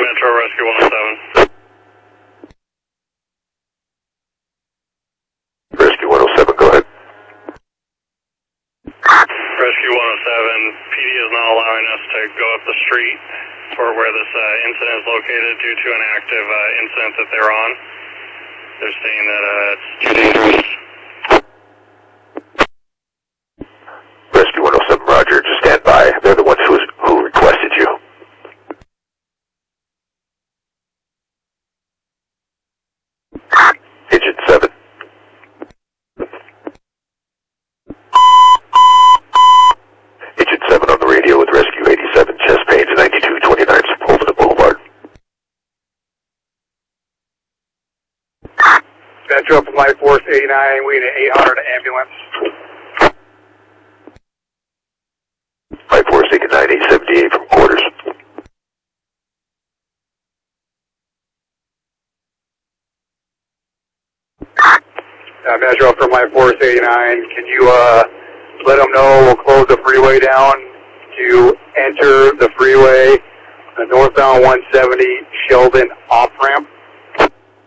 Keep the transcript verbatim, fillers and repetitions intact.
Metro Rescue one oh seven. Rescue one oh seven, go ahead. Rescue one oh seven, P D is not allowing us to go up the street for where this uh, incident is located due to an active uh, incident that they're on. They're saying that uh, it's too dangerous. Rescue one oh seven, roger, just stand by. They're the ones who, who requested you. Agent seven. Agent seven on the radio with Rescue eighty-seven, chest pains, ninety-two twenty-nine, Sepulveda Boulevard. Metro from Life Force eighty-nine, we need an eight hundred ambulance. Life Force eighty-nine, eight seventy-eight from quarters. Uh, Metro from Life Force eighty-nine, can you uh, let them know we'll close the freeway down to enter the freeway, the northbound one seventy Sheldon off-ramp?